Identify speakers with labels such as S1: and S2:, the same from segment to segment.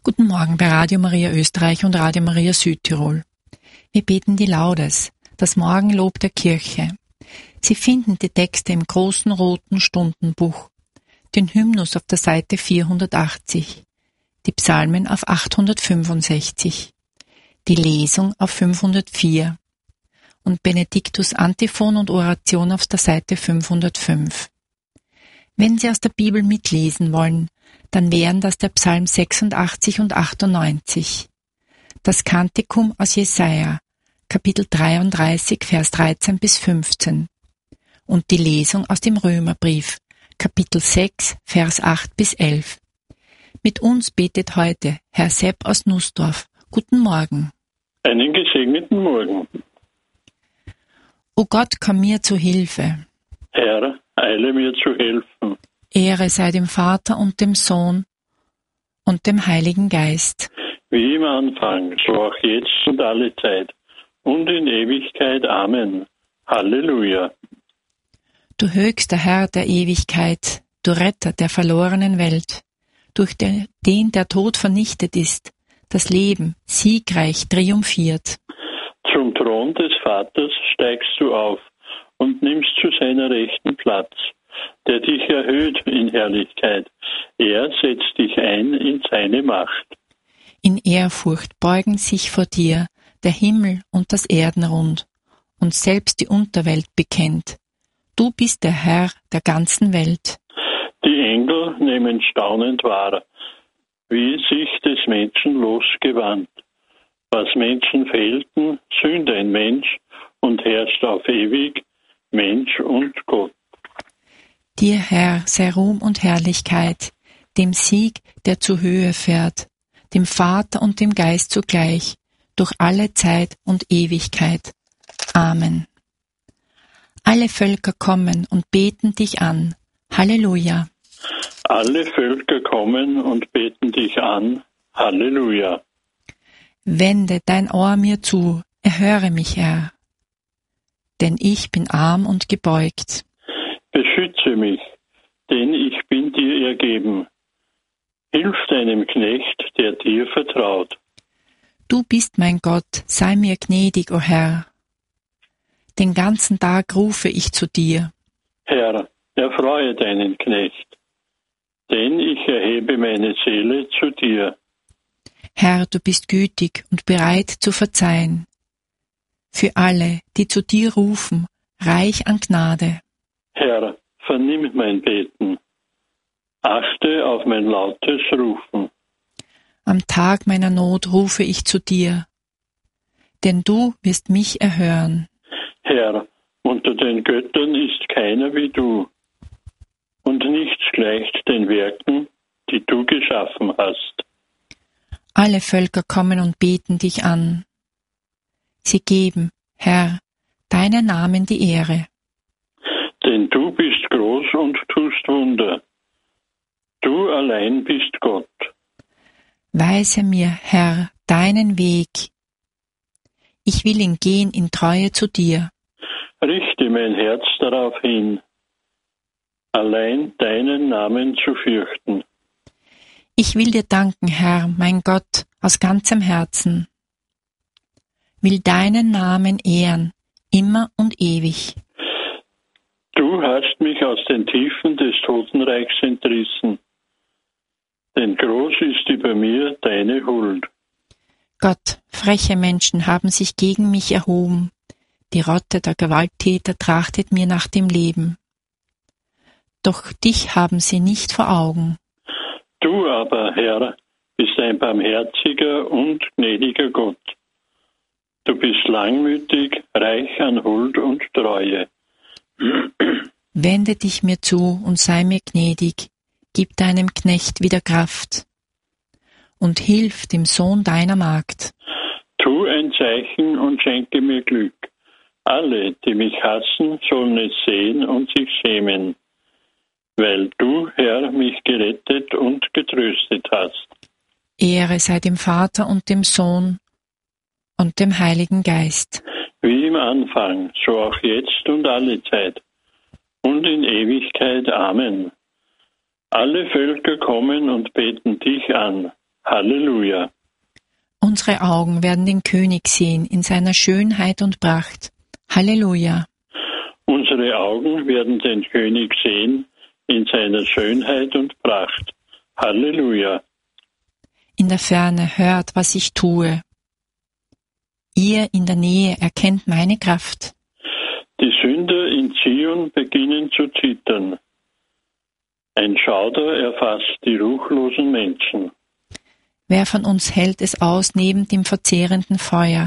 S1: Guten Morgen bei Radio Maria Österreich und Radio Maria Südtirol. Wir beten die Laudes, das Morgenlob der Kirche. Sie finden die Texte im großen roten Stundenbuch, den Hymnus auf der Seite 480, die Psalmen auf 865, die Lesung auf 504 und Benediktus Antiphon und Oration auf der Seite 505. Wenn Sie aus der Bibel mitlesen wollen, dann wären das der Psalm 86 und 98, das Kantikum aus Jesaja, Kapitel 33, Vers 13 bis 15 und die Lesung aus dem Römerbrief, Kapitel 6, Vers 8 bis 11. Mit uns betet heute Herr Sepp aus Nussdorf. Guten Morgen.
S2: Einen gesegneten Morgen.
S1: O Gott, komm mir zu Hilfe.
S2: Herr, eile mir zu helfen.
S1: Ehre sei dem Vater und dem Sohn und dem Heiligen Geist.
S2: Wie im Anfang, so auch jetzt und alle Zeit und in Ewigkeit. Amen. Halleluja.
S1: Du höchster Herr der Ewigkeit, du Retter der verlorenen Welt, durch den der Tod vernichtet ist, das Leben siegreich triumphiert.
S2: Zum Thron des Vaters steigst du auf und nimmst zu seiner Rechten Platz, der dich erhöht in Herrlichkeit. Er setzt dich ein in seine Macht.
S1: In Ehrfurcht beugen sich vor dir der Himmel und das Erdenrund, und selbst die Unterwelt bekennt. Du bist der Herr der ganzen Welt.
S2: Die Engel nehmen staunend wahr, wie sich des Menschen losgewandt. Was Menschen fehlten, sühnt ein Mensch und herrscht auf ewig, Mensch und Gott.
S1: Dir, Herr, sei Ruhm und Herrlichkeit, dem Sieg, der zur Höhe fährt, dem Vater und dem Geist zugleich, durch alle Zeit und Ewigkeit. Amen. Alle Völker kommen und beten dich an. Halleluja.
S2: Alle Völker kommen und beten dich an. Halleluja.
S1: Wende dein Ohr mir zu, erhöre mich, Herr, denn ich bin arm und gebeugt.
S2: Beschütze mich, denn ich bin dir ergeben. Hilf deinem Knecht, der dir vertraut.
S1: Du bist mein Gott, sei mir gnädig, o Herr. Den ganzen Tag rufe ich zu dir.
S2: Herr, erfreue deinen Knecht, denn ich erhebe meine Seele zu dir.
S1: Herr, du bist gütig und bereit zu verzeihen. Für alle, die zu dir rufen, reich an Gnade.
S2: Herr, vernimm mein Beten. Achte auf mein lautes Rufen.
S1: Am Tag meiner Not rufe ich zu dir, denn du wirst mich erhören.
S2: Herr, unter den Göttern ist keiner wie du, und nichts gleicht den Werken, die du geschaffen hast.
S1: Alle Völker kommen und beten dich an. Sie geben, Herr, deinen Namen die Ehre.
S2: Denn du bist groß und tust Wunder. Du allein bist Gott.
S1: Weise mir, Herr, deinen Weg. Ich will ihn gehen in Treue zu dir.
S2: Richte mein Herz darauf hin, allein deinen Namen zu fürchten.
S1: Ich will dir danken, Herr, mein Gott, aus ganzem Herzen. Will deinen Namen ehren, immer und ewig.
S2: Du hast mich aus den Tiefen des Totenreichs entrissen, denn groß ist über mir deine Huld.
S1: Gott, freche Menschen haben sich gegen mich erhoben. Die Rotte der Gewalttäter trachtet mir nach dem Leben. Doch dich haben sie nicht vor Augen.
S2: Du aber, Herr, bist ein barmherziger und gnädiger Gott. Du bist langmütig, reich an Huld und Treue.
S1: Wende dich mir zu und sei mir gnädig, gib deinem Knecht wieder Kraft und hilf dem Sohn deiner Magd.
S2: Tu ein Zeichen und schenke mir Glück. Alle, die mich hassen, sollen es sehen und sich schämen, weil du, Herr, mich gerettet und getröstet hast.
S1: Ehre sei dem Vater und dem Sohn und dem Heiligen Geist.
S2: Wie im Anfang, so auch jetzt und alle Zeit und in Ewigkeit. Amen. Alle Völker kommen und beten dich an. Halleluja.
S1: Unsere Augen werden den König sehen in seiner Schönheit und Pracht. Halleluja.
S2: Unsere Augen werden den König sehen in seiner Schönheit und Pracht. Halleluja.
S1: In der Ferne hört, was ich tue. Ihr in der Nähe erkennt meine Kraft.
S2: Die Sünder in Zion beginnen zu zittern. Ein Schauder erfasst die ruchlosen Menschen.
S1: Wer von uns hält es aus neben dem verzehrenden Feuer?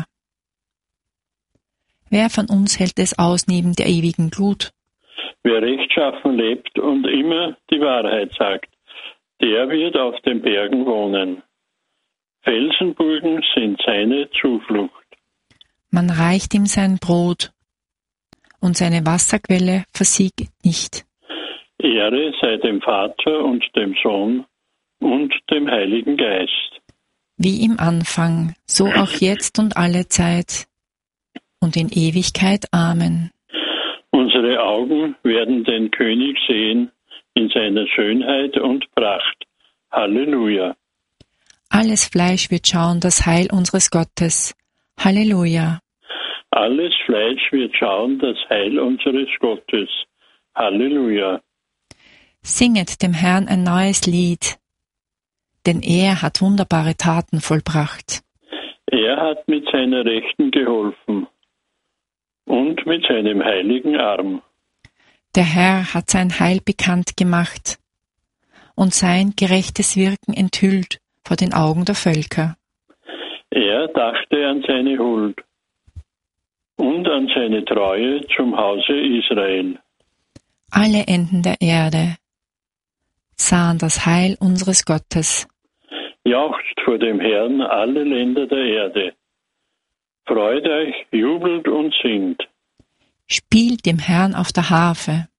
S1: Wer von uns hält es aus neben der ewigen Glut?
S2: Wer rechtschaffen lebt und immer die Wahrheit sagt, der wird auf den Bergen wohnen. Felsenburgen sind seine Zuflucht.
S1: Man reicht ihm sein Brot, und seine Wasserquelle versiegt nicht.
S2: Ehre sei dem Vater und dem Sohn und dem Heiligen Geist.
S1: Wie im Anfang, so auch jetzt und alle Zeit und in Ewigkeit. Amen.
S2: Unsere Augen werden den König sehen in seiner Schönheit und Pracht. Halleluja.
S1: Alles Fleisch wird schauen das Heil unseres Gottes. Halleluja.
S2: Alles Fleisch wird schauen das Heil unseres Gottes. Halleluja.
S1: Singet dem Herrn ein neues Lied, denn er hat wunderbare Taten vollbracht.
S2: Er hat mit seiner Rechten geholfen und mit seinem heiligen Arm.
S1: Der Herr hat sein Heil bekannt gemacht und sein gerechtes Wirken enthüllt vor den Augen der Völker.
S2: Er dachte an seine Huld und an seine Treue zum Hause Israel.
S1: Alle Enden der Erde sahen das Heil unseres Gottes.
S2: Jauchzt vor dem Herrn alle Länder der Erde. Freut euch, jubelt und singt.
S1: Spielt dem Herrn auf der Harfe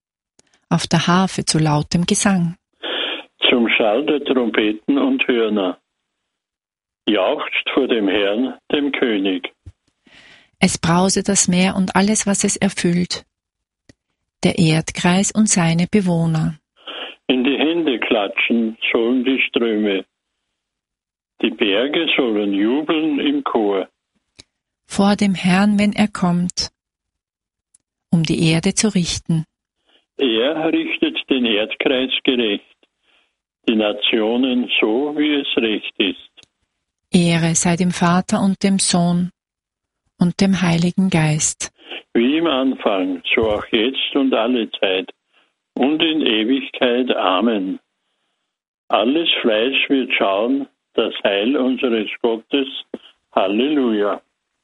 S1: zu lautem Gesang.
S2: Zum Schall der Trompeten und Hörner. Jauchzt vor dem Herrn, dem König.
S1: Es brause das Meer und alles, was es erfüllt, der Erdkreis und seine Bewohner.
S2: In die Hände klatschen sollen die Ströme. Die Berge sollen jubeln im Chor.
S1: Vor dem Herrn, wenn er kommt, um die Erde zu richten.
S2: Er richtet den Erdkreis gerecht, die Nationen so, wie es recht ist.
S1: Ehre sei dem Vater und dem Sohn und dem Heiligen Geist.
S2: Wie im Anfang, so auch jetzt und alle Zeit und in Ewigkeit. Amen. Alles Fleisch wird schauen das Heil unseres Gottes. Halleluja.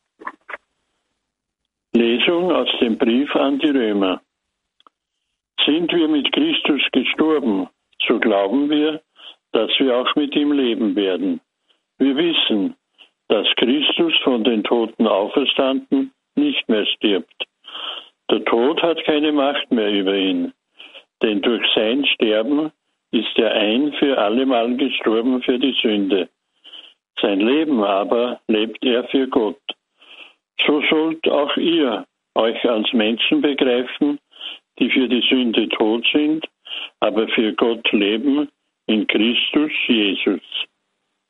S2: Lesung aus dem Brief an die Römer. Sind wir mit Christus gestorben, so glauben wir, dass wir auch mit ihm leben werden. Wir wissen, dass Christus von den Toten auferstanden nicht mehr stirbt. Der Tod hat keine Macht mehr über ihn, denn durch sein Sterben ist er ein für allemal gestorben für die Sünde. Sein Leben aber lebt er für Gott. So sollt auch ihr euch als Menschen begreifen, die für die Sünde tot sind, aber für Gott leben in Christus Jesus.